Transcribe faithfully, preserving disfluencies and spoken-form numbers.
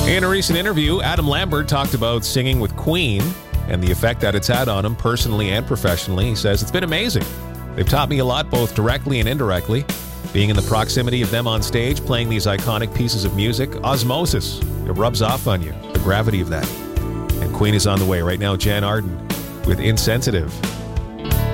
In a recent interview, Adam Lambert talked about singing with Queen and the effect that it's had on him personally and professionally. He says, it's been amazing. They've taught me a lot, both directly and indirectly. Being in the proximity of them on stage, playing these iconic pieces of music, osmosis, it rubs off on you, the gravity of that. And Queen is on the way right now. Jan Arden with Insensitive.